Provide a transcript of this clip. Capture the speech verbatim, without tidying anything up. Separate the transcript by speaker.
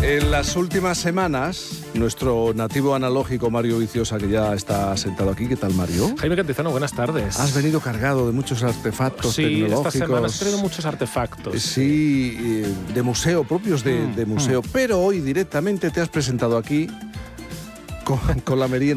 Speaker 1: En las últimas semanas, nuestro nativo analógico Mario Viciosa, que ya está sentado aquí. ¿Qué tal, Mario?
Speaker 2: Jaime Cantizano, buenas tardes.
Speaker 1: Has venido cargado de muchos artefactos
Speaker 2: sí,
Speaker 1: tecnológicos.
Speaker 2: Sí, esta semana has traído muchos artefactos.
Speaker 1: Sí, de museo, propios de,
Speaker 2: mm,
Speaker 1: de museo.
Speaker 2: Mm.
Speaker 1: Pero hoy directamente te has presentado aquí con, con la merienda.